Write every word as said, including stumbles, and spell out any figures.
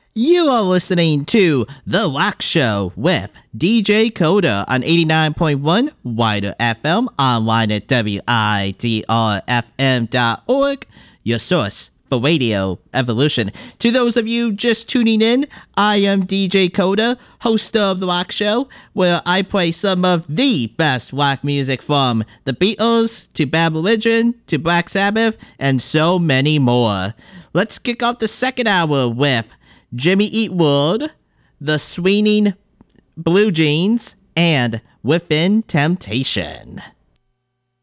You are listening to The Wax Show with D J Coda on eighty-nine point one Wider F M, online at W I D R F M dot org, your source for radio evolution. To those of you just tuning in, I am D J Coda, host of The Wax Show, where I play some of the best rock music from the Beatles to Bad Religion to Black Sabbath and so many more. Let's kick off the second hour with Jimmy Eat World, The Swinging Blue Jeans, and Within Temptation.